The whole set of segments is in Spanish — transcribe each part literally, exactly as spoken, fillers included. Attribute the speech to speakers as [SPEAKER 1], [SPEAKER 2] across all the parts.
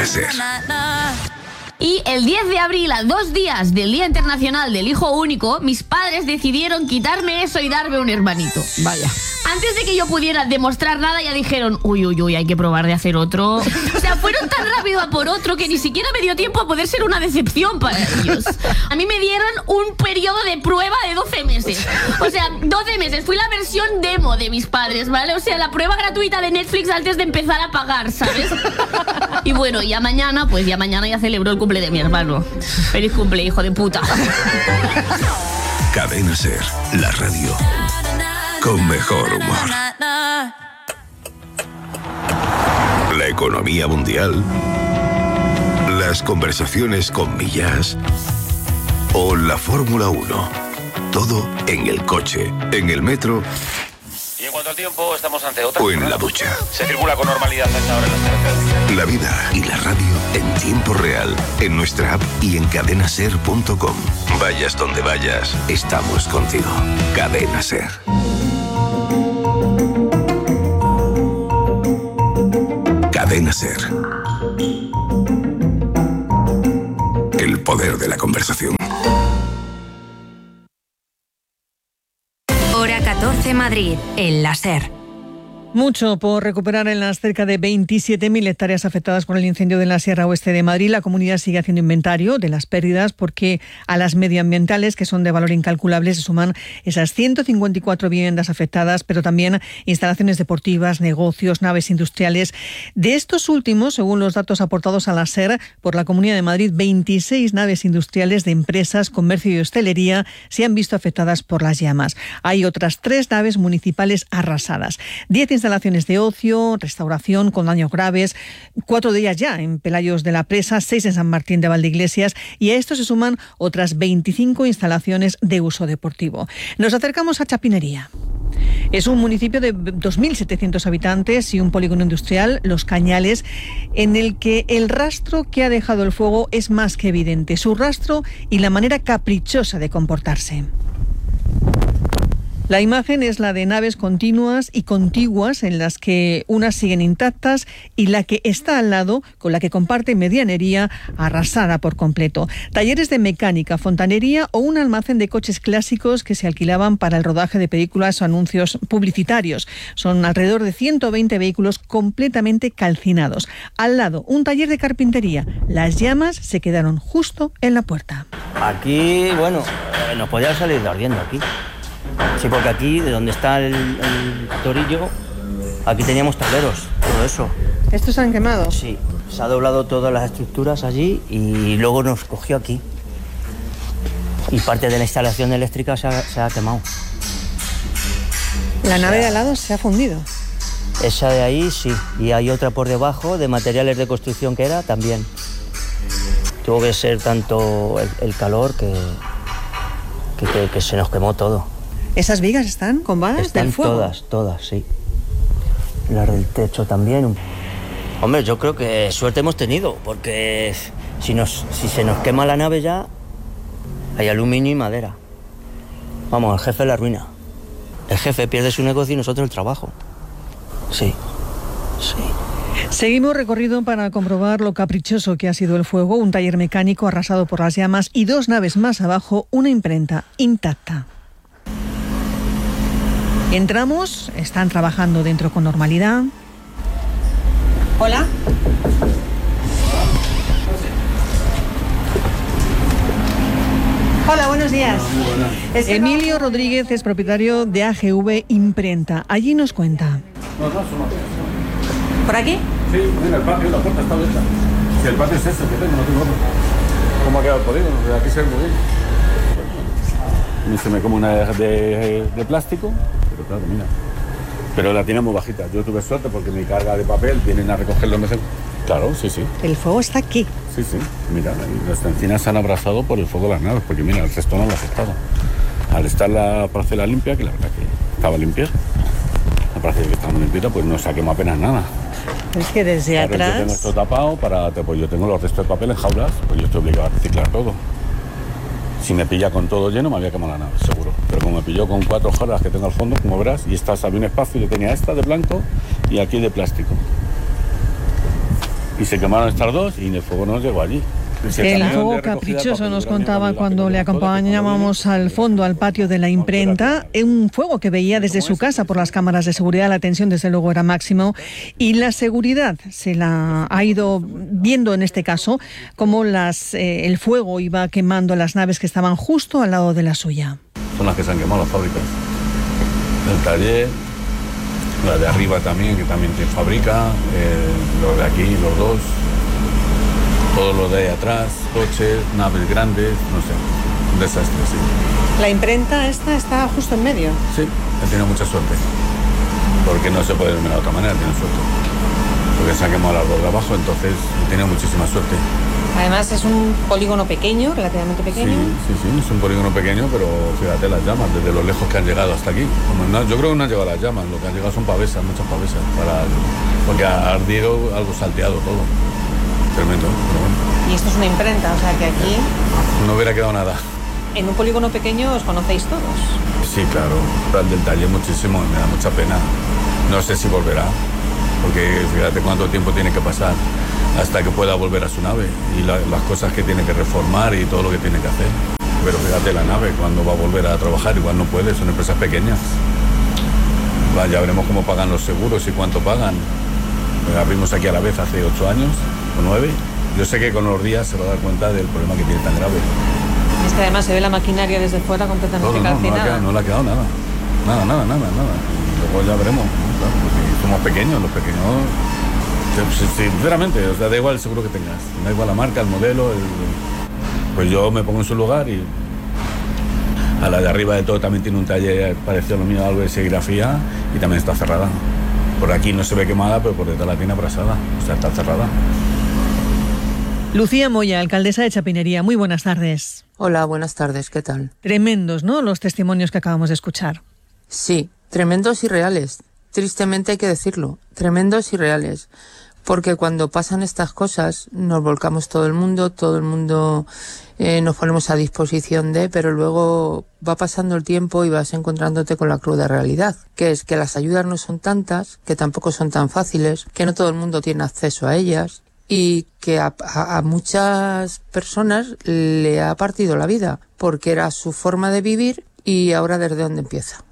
[SPEAKER 1] Ser.
[SPEAKER 2] Y el diez de abril, a dos días del Día Internacional del Hijo Único, mis padres decidieron quitarme eso y darme un hermanito.
[SPEAKER 3] Vaya.
[SPEAKER 2] Antes de que yo pudiera demostrar nada, ya dijeron, uy, uy, uy, hay que probar de hacer otro. O sea, fueron tan rápido a por otro que ni siquiera me dio tiempo a poder ser una decepción para ellos. A mí me dieron un periodo de prueba de doce meses. O sea, doce meses. Fui la versión demo de mis padres, ¿vale? O sea, la prueba gratuita de Netflix antes de empezar a pagar, ¿sabes? Y bueno, ya mañana, pues ya mañana ya celebro el cumple de mi hermano. Feliz cumple, hijo de puta.
[SPEAKER 1] Cadena Ser, la radio con mejor humor. La economía mundial, las conversaciones con Millás o la Fórmula uno. Todo en el coche, en el metro.
[SPEAKER 4] Y en cuanto al tiempo, estamos ante otra.
[SPEAKER 1] O en la ducha.
[SPEAKER 4] Se circula con normalidad hasta ahora en las carreteras.
[SPEAKER 1] La vida y la radio en tiempo real, en nuestra app y en cadenaser punto com. Vayas donde vayas, estamos contigo. Cadena Ser. Cadena Ser. El poder de la conversación.
[SPEAKER 5] Hora catorce Madrid, en la Ser.
[SPEAKER 3] Mucho por recuperar en las cerca de veintisiete mil hectáreas afectadas por el incendio de la Sierra Oeste de Madrid. La comunidad sigue haciendo inventario de las pérdidas porque a las medioambientales, que son de valor incalculable, se suman esas ciento cincuenta y cuatro viviendas afectadas, pero también instalaciones deportivas, negocios, naves industriales. De estos últimos, según los datos aportados a la SER por la Comunidad de Madrid, veintiséis naves industriales de empresas, comercio y hostelería se han visto afectadas por las llamas. Hay otras tres naves municipales arrasadas. Diez instalaciones de ocio, restauración con daños graves, cuatro de ellas ya en Pelayos de la Presa, seis en San Martín de Valdeiglesias, y a esto se suman otras veinticinco instalaciones de uso deportivo. Nos acercamos a Chapinería. Es un municipio de dos mil setecientos habitantes y un polígono industrial, Los Cañales, en el que el rastro que ha dejado el fuego es más que evidente. Su rastro y la manera caprichosa de comportarse. La imagen es la de naves continuas y contiguas en las que unas siguen intactas y la que está al lado, con la que comparte medianería, arrasada por completo. Talleres de mecánica, fontanería o un almacén de coches clásicos que se alquilaban para el rodaje de películas o anuncios publicitarios. Son alrededor de ciento veinte vehículos completamente calcinados. Al lado, un taller de carpintería. Las llamas se quedaron justo en la puerta.
[SPEAKER 6] Aquí, bueno, eh, nos podía salir de ardiendo aquí. Sí, porque aquí, de donde está el, el torillo, aquí teníamos tableros, todo eso.
[SPEAKER 3] ¿Estos se han quemado?
[SPEAKER 6] Sí, se ha doblado todas las estructuras allí y luego nos cogió aquí. Y parte de la instalación eléctrica se ha, se ha quemado.
[SPEAKER 3] La nave de al lado se ha fundido.
[SPEAKER 6] Esa de ahí sí, y hay otra por debajo de materiales de construcción que era también. Tuvo que ser tanto el, el calor que, que, que, que se nos quemó todo.
[SPEAKER 3] ¿Esas vigas están con varas
[SPEAKER 6] están
[SPEAKER 3] del fuego?
[SPEAKER 6] Todas, todas, sí. Las del techo también. Hombre, yo creo que suerte hemos tenido, porque si, nos, si se nos quema la nave ya, hay aluminio y madera. Vamos, el jefe la arruina. El jefe pierde su negocio y nosotros el trabajo. Sí, sí.
[SPEAKER 3] Seguimos recorrido para comprobar lo caprichoso que ha sido el fuego, un taller mecánico arrasado por las llamas y dos naves más abajo, una imprenta intacta. Entramos, están trabajando dentro con normalidad. Hola. Hola, buenos días. Es Emilio Rodríguez es propietario de A G V Imprenta. Allí nos cuenta. ¿Por aquí?
[SPEAKER 7] Sí, en el patio, la puerta está abierta. Si el patio es ese que tengo, no tengo otro. ¿Cómo ha quedado el polígono? De aquí se ve muy bien. A mí se me come una de, de, de plástico, pero claro, mira. Pero la tiene muy bajita. Yo tuve suerte porque mi carga de papel vienen a recogerlo en vez de... Claro, sí, sí.
[SPEAKER 3] El fuego está aquí.
[SPEAKER 7] Sí, sí. Mira, las encinas se han abrazado por el fuego de las naves, porque mira, el resto no lo ha afectado. Al estar la parcela limpia, que la verdad que estaba limpia, la parcela que estaba limpita, pues no se quemó apenas nada.
[SPEAKER 3] Es que desde
[SPEAKER 7] claro,
[SPEAKER 3] atrás...
[SPEAKER 7] Yo tengo esto tapado, para, pues yo tengo los restos de papel en jaulas, pues yo estoy obligado a reciclar todo. Si me pilla con todo lleno, me había quemado la nave, seguro. Pero como me pilló con cuatro jarras que tengo al fondo, como verás, y estas había un espacio, yo tenía esta de blanco y aquí de plástico. Y se quemaron estas dos y el fuego no llegó allí.
[SPEAKER 3] El fuego caprichoso, nos contaba cuando le acompañábamos al fondo, al patio de la imprenta, un fuego que veía desde su casa por las cámaras de seguridad. La tensión desde luego era máximo y la seguridad se la ha ido viendo en este caso como las, eh, el fuego iba quemando las naves que estaban justo al lado de la suya.
[SPEAKER 7] Son las que se han quemado las fábricas. El taller, la de arriba también, que también se fabrica, eh, los de aquí, los dos. Todo lo de ahí atrás, coches, naves grandes, no sé, un desastre, sí.
[SPEAKER 3] ¿La imprenta esta está justo en medio?
[SPEAKER 7] Sí, he tenido mucha suerte, porque no se puede denominar de otra manera, tiene suerte. Porque se han quemado las dos de abajo, entonces he tenido muchísima suerte.
[SPEAKER 3] Además es un polígono pequeño, relativamente pequeño.
[SPEAKER 7] Sí, sí, sí, es un polígono pequeño, pero fíjate las llamas, desde lo lejos que han llegado hasta aquí. Como no, yo creo que no han llegado las llamas, lo que han llegado son pavesas, muchas pavesas, para, porque ha ardido algo salteado todo. Tremendo, pero bueno.
[SPEAKER 3] Y esto es una imprenta, o sea que aquí...
[SPEAKER 7] No hubiera quedado nada.
[SPEAKER 3] En un polígono pequeño os conocéis todos.
[SPEAKER 7] Sí, claro, el del taller muchísimo, me da mucha pena. No sé si volverá, porque fíjate cuánto tiempo tiene que pasar hasta que pueda volver a su nave y la, las cosas que tiene que reformar y todo lo que tiene que hacer. Pero fíjate la nave, cuando va a volver a trabajar, igual no puede, son empresas pequeñas. Va, ya veremos cómo pagan los seguros y cuánto pagan. Abrimos aquí a la vez hace ocho años o nueve. Yo sé que con los días se va a dar cuenta del problema que tiene tan grave.
[SPEAKER 3] Y es que además se ve la maquinaria desde fuera completamente
[SPEAKER 7] Todo, no,
[SPEAKER 3] calcinada.
[SPEAKER 7] No, no, le quedado, no le ha quedado nada. Nada, nada, nada, nada. Y luego ya veremos. Claro, porque somos pequeños, los pequeños. Sinceramente, o sea, da igual el seguro que tengas. Da igual la marca, el modelo. El... Pues yo me pongo en su lugar y a la de arriba de todo también tiene un taller parecido a lo mío, algo de serigrafía, y también está cerrada. Por aquí no se ve quemada, pero por detrás la tiene abrasada. O sea, está cerrada.
[SPEAKER 3] Lucía Moya, alcaldesa de Chapinería. Muy buenas tardes.
[SPEAKER 8] Hola, buenas tardes. ¿Qué tal?
[SPEAKER 3] Tremendos, ¿no?, los testimonios que acabamos de escuchar.
[SPEAKER 8] Sí, tremendos y reales. Tristemente hay que decirlo. Tremendos y reales. Porque cuando pasan estas cosas nos volcamos todo el mundo, todo el mundo eh, nos ponemos a disposición de, pero luego va pasando el tiempo y vas encontrándote con la cruda realidad, que es que las ayudas no son tantas, que tampoco son tan fáciles, que no todo el mundo tiene acceso a ellas y que a, a, a muchas personas le ha partido la vida, porque era su forma de vivir y ahora desde dónde empieza.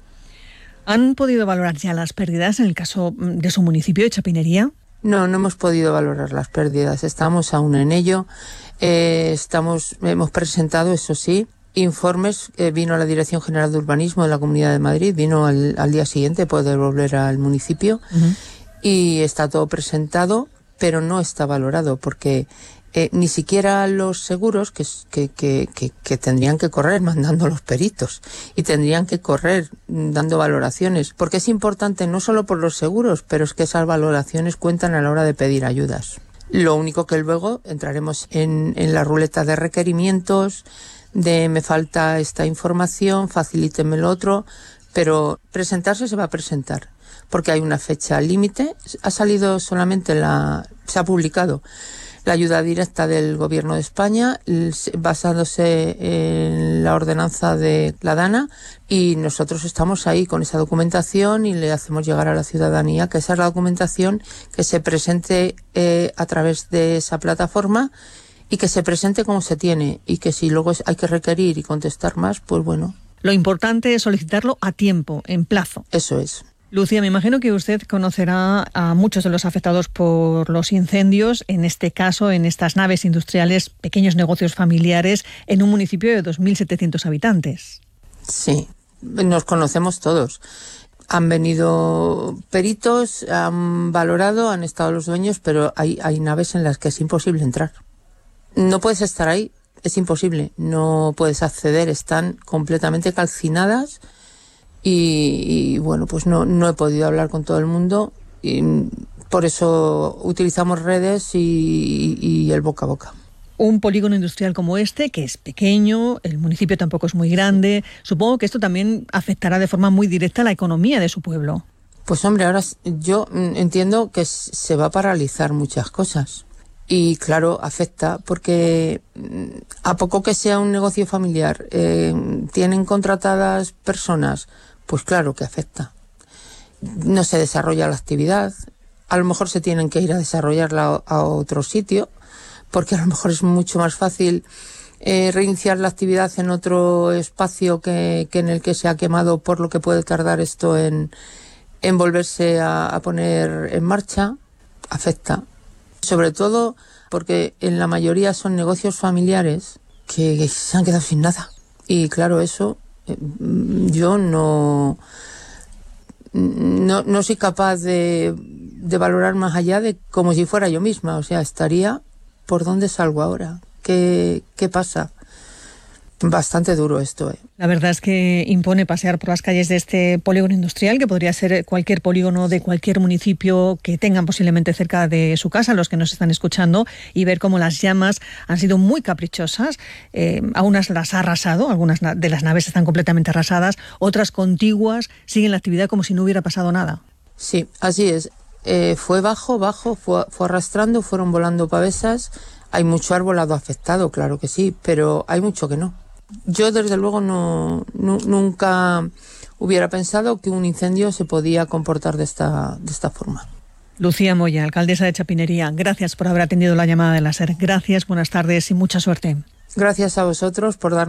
[SPEAKER 3] ¿Han podido valorar ya las pérdidas en el caso de su municipio de Chapinería?
[SPEAKER 8] No, no hemos podido valorar las pérdidas. Estamos aún en ello. Eh, estamos, hemos presentado, eso sí, informes. Eh, vino a la Dirección General de Urbanismo de la Comunidad de Madrid, vino al, al día siguiente, poder volver al municipio, uh-huh. Y está todo presentado, pero no está valorado, porque eh, ni siquiera los seguros que, que, que, que, que tendrían que correr mandando los peritos y tendrían que correr dando valoraciones, porque es importante no solo por los seguros, pero es que esas valoraciones cuentan a la hora de pedir ayudas. Lo único que luego entraremos en, en la ruleta de requerimientos, de me falta esta información, facilíteme lo otro, pero presentarse se va a presentar, porque hay una fecha límite. Ha salido solamente la, se ha publicado la ayuda directa del Gobierno de España, basándose en la ordenanza de la DANA, y nosotros estamos ahí con esa documentación y le hacemos llegar a la ciudadanía que esa es la documentación que se presente eh, a través de esa plataforma y que se presente como se tiene, y que si luego hay que requerir y contestar más, pues bueno.
[SPEAKER 3] Lo importante es solicitarlo a tiempo, en plazo.
[SPEAKER 8] Eso es.
[SPEAKER 3] Lucía, me imagino que usted conocerá a muchos de los afectados por los incendios, en este caso, en estas naves industriales, pequeños negocios familiares, en un municipio de dos mil setecientos habitantes.
[SPEAKER 8] Sí, nos conocemos todos. Han venido peritos, han valorado, han estado los dueños, pero hay, hay naves en las que es imposible entrar. No puedes estar ahí, es imposible, no puedes acceder, están completamente calcinadas. Y, y bueno, pues no, no he podido hablar con todo el mundo, y por eso utilizamos redes y, y el boca a boca.
[SPEAKER 3] Un polígono industrial como este, que es pequeño, el municipio tampoco es muy grande, supongo que esto también afectará de forma muy directa a la economía de su pueblo.
[SPEAKER 8] Pues hombre, ahora yo entiendo que se va a paralizar muchas cosas. Y claro, afecta porque a poco que sea un negocio familiar, eh, tienen contratadas personas, pues claro que afecta. No se desarrolla la actividad, a lo mejor se tienen que ir a desarrollarla a otro sitio, porque a lo mejor es mucho más fácil eh, reiniciar la actividad en otro espacio que, que en el que se ha quemado, por lo que puede tardar esto en, en volverse a, a poner en marcha. Afecta, sobre todo porque en la mayoría son negocios familiares que, que se han quedado sin nada. Y claro, eso eh, yo no, no, no soy capaz de, de valorar más allá de como si fuera yo misma. O sea, estaría, ¿por dónde salgo ahora? ¿Qué, qué pasa? Bastante duro esto, ¿eh?
[SPEAKER 3] La verdad es que impone pasear por las calles de este polígono industrial, que podría ser cualquier polígono de cualquier municipio que tengan posiblemente cerca de su casa, los que nos están escuchando, y ver cómo las llamas han sido muy caprichosas. Eh, a unas las ha arrasado, algunas de las naves están completamente arrasadas, otras contiguas siguen la actividad como si no hubiera pasado nada.
[SPEAKER 8] Sí, así es. Eh, fue bajo, bajo, fue, fue arrastrando, fueron volando pavesas. Hay mucho arbolado afectado, claro que sí, pero hay mucho que no. Yo, desde luego, no, no nunca hubiera pensado que un incendio se podía comportar de esta, de esta forma.
[SPEAKER 3] Lucía Moya, alcaldesa de Chapinería, gracias por haber atendido la llamada de la SER. Gracias, buenas tardes y mucha suerte.
[SPEAKER 8] Gracias a vosotros por dar